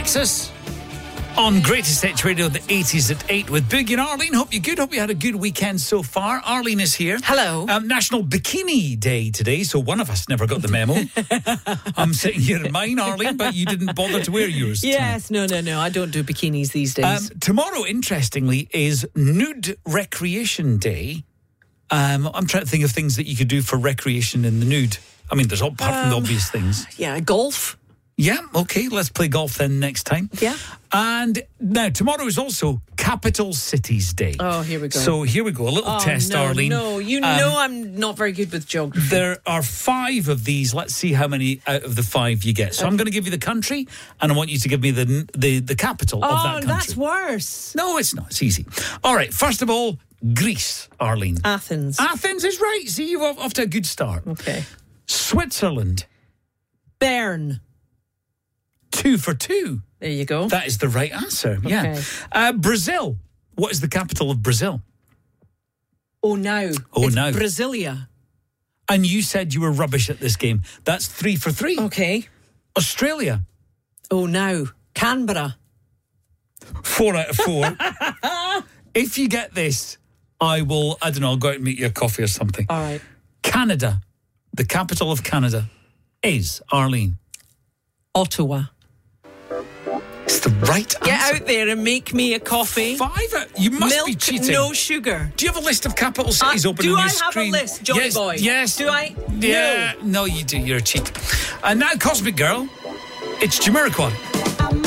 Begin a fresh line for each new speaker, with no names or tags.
Nexus on Greatest Hits Radio, the 80s at 8 with Boogie and Arlene. Hope you're good. Hope you had a good weekend so far. Arlene is here.
Hello.
National Bikini Day today, so one of us never got the memo. I'm sitting here in mine, Arlene, but you didn't bother to wear yours.
Yes, no. I don't do bikinis these days.
Tomorrow, interestingly, is Nude Recreation Day. I'm trying to think of things that you could do for recreation in the nude. I mean, there's apart from the obvious things.
Yeah, golf.
Yeah, okay, let's play golf then next time.
Yeah.
And now, tomorrow is also Capital Cities Day.
Oh, here we go.
So here we go, a little test, Arlene.
No, you know I'm not very good with geography.
There are 5 of these. Let's see how many out of the 5 you get. So I'm going to give you the country, and I want you to give me the capital of that country.
Oh, that's worse.
No, it's not. It's easy. All right, first of all, Greece, Arlene.
Athens.
Athens is right. See, you're off to a good start.
Okay.
Switzerland.
Bern.
2 for 2.
There you go.
That is the right answer.
Okay.
Yeah. Brazil. What is the capital of Brazil?
Oh, no.
Oh, no.
Brasilia.
And you said you were rubbish at this game. That's 3 for 3.
Okay.
Australia.
Oh, no. Canberra.
4 out of 4. If you get this, I'll go out and meet you a coffee or something.
All right.
Canada. The capital of Canada is, Arlene,
Ottawa.
It's the right answer.
Get out there and make me a coffee.
5 out. You must
Milk,
be cheating.
no sugar.
Do you have a list of capital cities open on your screen?
Do I have a list, Johnny Boy?
Yes.
Do I?
Yeah. No, you do. You're a cheat. And now, Cosmic Girl, it's Jamiroquai.